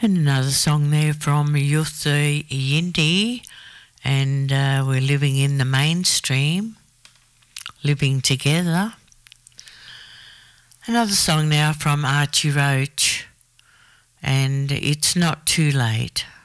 And another song there from Youth Yindi, and we're living in the mainstream, living together. Another song now from Archie Roach, and It's Not Too Late.